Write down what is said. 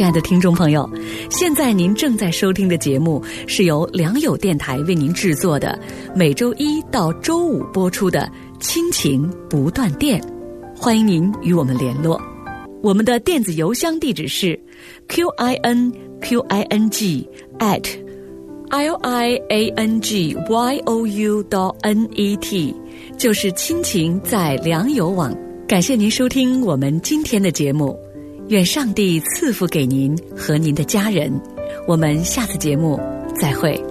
亲爱的听众朋友，现在您正在收听的节目是由良友电台为您制作的，每周一到周五播出的亲情不断电，欢迎您与我们联络。我们的电子邮箱地址是 QINQING@liangyou.net， 就是亲情在良友网。感谢您收听我们今天的节目，愿上帝赐福给您和您的家人。我们下次节目再会。